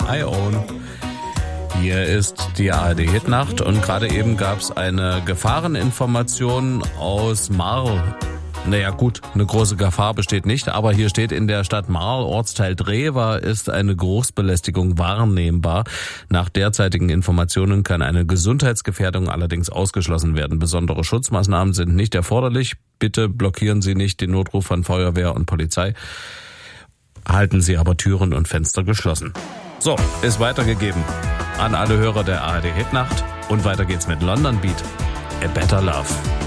I Own. Hier ist die ARD-Hitnacht und gerade eben gab es eine Gefahreninformation aus Marl. Naja gut, eine große Gefahr besteht nicht, aber hier steht in der Stadt Marl, Ortsteil Drehwa, ist eine Geruchsbelästigung wahrnehmbar. Nach derzeitigen Informationen kann eine Gesundheitsgefährdung allerdings ausgeschlossen werden. Besondere Schutzmaßnahmen sind nicht erforderlich. Bitte blockieren Sie nicht den Notruf von Feuerwehr und Polizei. Halten Sie aber Türen und Fenster geschlossen. So, ist weitergegeben an alle Hörer der ARD-Hitnacht und weiter geht's mit London Beat, A Better Love.